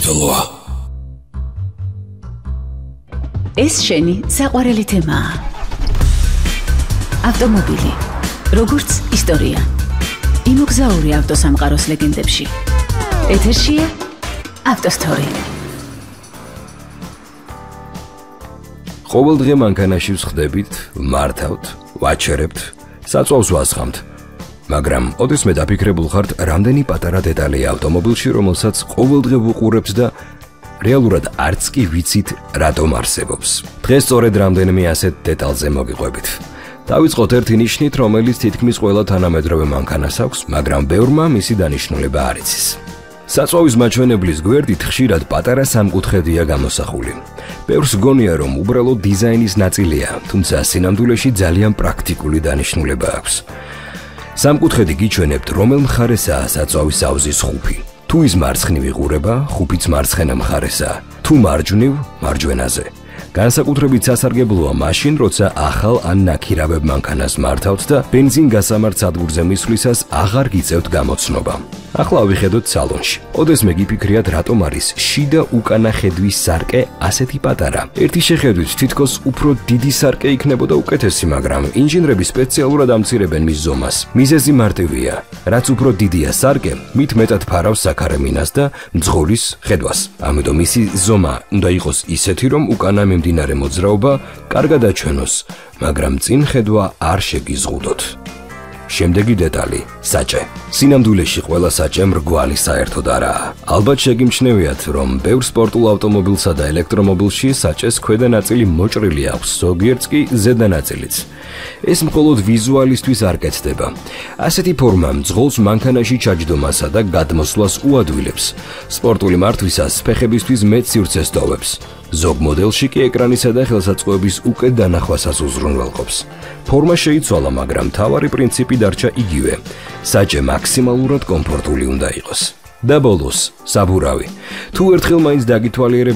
Tolua. ეს შენი საყვარელი თემაა. ავტომობილი, როგორც ისტორია. იმოგზაური ავტოსამყაროს ლეგენდებში. ეთერშია ავტოსტორი. ყოველდღე მანქანაში ვხდებით, მართავთ, ვაჩერებთ, საწვავს ვასხამთ. მაგრამ ოდესმე დაფიქრებულ ხართ, რამდენი პატარა დეტალია ავტომობილში, რომელსაც ყოველდღე ვუყურებთ და რეალურად არც კი ვიცით, რატომ არსებობს. დღეს სწორედ რამდენიმე ასეთ დეტალზე მოგიყვებით. დავიწყოთ ერთი ნიშნით, რომელიც თითქმის ყველა თანამედროვე მანქანას აქვს, მაგრამ ბევრმა მისი დანიშნულება არ იცის. საწვავის მაჩვენებლის გვერდით ხშირად პატარა სამკუთხედია გამოსახული. ბევრს გონია, რომ უბრალოდ დიზაინის ნაწილია, თუმცა სინამდვილეში ძალიან პრაქტიკული დანიშნულება აქვს. სამკუთხედი გიჩვენებთ, რომელ მხარესაა საწვავის აუზის ხუფი. თუ ის მარცხნივ იყურება, ხუფიც მარცხენა მხარესაა, თუ მარჯვნივ, მარჯვენაზე. განსაკუთრებით სასარგებლოა მაშინ, როცა ახალ ან ნაქირავებ მანქანას მართავთ და ბენზინ გასამართ სადგურზე მისვლისას აღარ გიწევთ გამოცნობა. ახლა ავიხედოთ სალონში. ოდესმე გიფიქრიათ, რატომ არის შიდა უკანა ხედვის სარკე ასეთი პატარა. ერთი შეხედვით თითქოს უფრო დიდი სარკე იქნებოდა უკეთესი, მაგრამ ინჟინრები სპეციალურად ამცირებენ მის ზომას. მიზეზი მარტივია. რაც უფრო დიდია სარკე, მით მეტად ფარავს საქარემინას და მძღოლის ხედვას. ამიტომ მისი ზომა უნდა იყოს ისეთი, რომ უკანა მიმდინარე მოძრაობა კარგად აჩვენოს, მაგრამ წინ ხედვა არ შეგიზღუდოთ. შემდეგი დეტალი, საჭე. სინამდვილეში ყველა საჭე მრგვალი საერთოდ არაა. ალბათ შეგიმჩნევიათ, რომ ბევრ სპორტულ ავტომობილსა და ელექტრომობილში საჭეს ქვედა ნაწილი მოჭრილი აქვს, ზოგიერთს კი ზედა ნაწილიც. ეს მხოლოდ ვიზუალისთვის არ კეთდება. ასეთი ფორმა მძღოლს მანქანაში ჩაჯდომასა და გადმოსვლას უადვილებს. სპორტული მართვისას ფეხებისთვის მეტ სივრცეს ტოვებს. ზოგ მოდელში კი ეკრანისა და ხელსაწყოების უკეთ დანახვასაც უზრუნველყოფს. ფორმა შეიცვალა, მაგრამ მთავარი პრინციპი დარჩა იგივე. საჭე მაქსიმალურად კომფორტული უნდა იყოს. და ბოლოს, საბურავი. თუ ერთხელ მაინც დაგითვალიერებთ,